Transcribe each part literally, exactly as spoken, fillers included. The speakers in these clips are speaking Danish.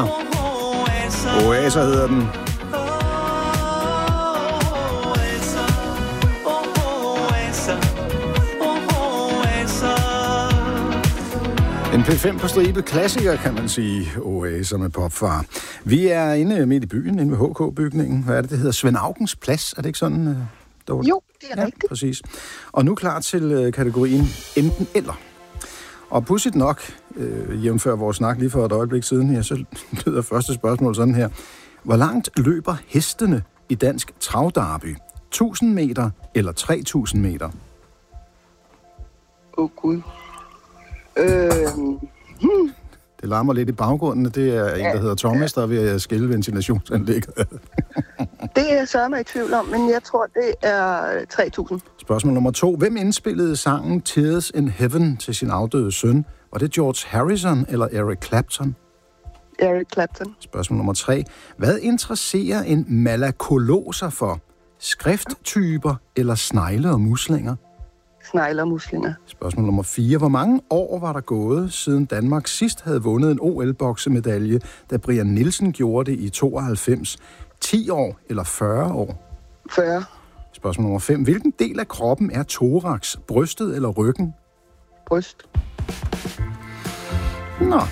Oaser hedder den. En P fem på stribe klassiker, kan man sige. Oaser med Popfar. Vi er inde midt i byen, inde ved H K-bygningen. Hvad er det, det hedder? Svend Augens Plads. Er det ikke sådan? Uh, dårligt? Jo, det er ja, rigtigt. Præcis. Og nu klar til uh, kategorien enten eller. Og pudsigt nok, øh, jævnfør vores snak lige for et øjeblik siden, ja, så lyder første spørgsmål sådan her. Hvor langt løber hestene i dansk travderby? tusind meter eller tre tusind meter? Åh, oh, Gud. Øh... Hmm. Det larmer lidt i baggrunden. Det er en, der hedder Thomas, der er ved at skille ventilationsanlægget. Det er jeg sørme i tvivl om, men jeg tror, det er tre tusind. Spørgsmål nummer to. Hvem indspillede sangen Tears in Heaven til sin afdøde søn? Var det George Harrison eller Eric Clapton? Eric Clapton. Spørgsmål nummer tre. Hvad interesserer en malakolog sig for? Skrifttyper eller snegle og muslinger? Snegle og muslinger. Spørgsmål nummer fire. Hvor mange år var der gået, siden Danmark sidst havde vundet en O L-boksemedalje, da Brian Nielsen gjorde det i tooghalvfems? ti år eller fyrre år? fyrre. Spørgsmål nummer fem. Hvilken del af kroppen er thorax? Brystet eller ryggen? Bryst. Nå.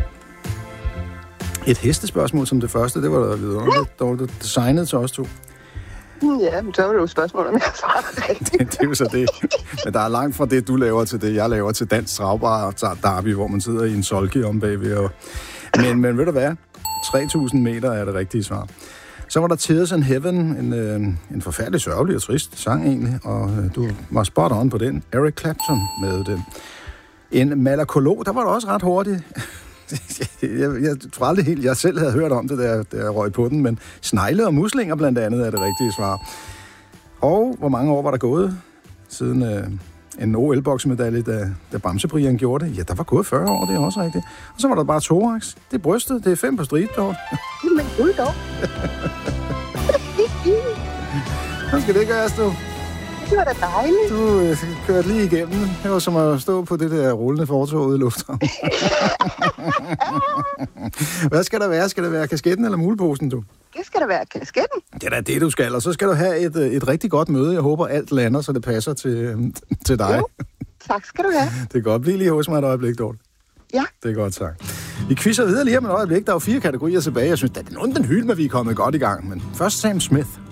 Et hestespørgsmål som det første, det var der lidt dårligt designet til os to. Ja, men så var det jo et spørgsmål, om jeg svarer rigtigt. Det er jo så det. Men der er langt fra det, du laver til det, jeg laver til dansk travbar derby, hvor man sidder i en solke om bagved. Og... Men, men ved du hvad? tre tusind meter er det rigtige svar. Så var der Tears in Heaven, en, øh, en forfærdelig sørgelig og trist sang egentlig, og øh, du var spot on på den. Eric Clapton med den. En malakolog, der var du også ret hurtigt. jeg, jeg tror aldrig helt, jeg selv havde hørt om det, da jeg, da jeg røg på den, men snegle og muslinger blandt andet er det rigtige svar. Og hvor mange år var der gået siden øh, en O L-boksemedalje, da, da Bamse-Brian gjorde det? Ja, der var gået fyrre år, det er også rigtigt. Og så var der bare thorax. Det er brystet, det er fem på stribe, dog. Jamen, gud dog. Hvad skal det gøres, du? Det var da dejligt. Du øh, kørte lige igennem. Det var som at stå på det der rullende fortog ude i lufthavnen. Hvad skal der være? Skal der være kasketten eller muleposen, du? Det skal der være kasketten. Det er da det, du skal. Og så skal du have et, et rigtig godt møde. Jeg håber, alt lander, så det passer til, til dig. Jo, tak skal du have. Det er godt. Bliv lige hos mig et øjeblik, Dorte. Ja. Det er godt sagt. Vi quizzer videre lige om et øjeblik. Der er jo fire kategorier tilbage. Jeg synes, det er nogen den hylde, men vi er kommet godt i gang. Men først Sam Smith.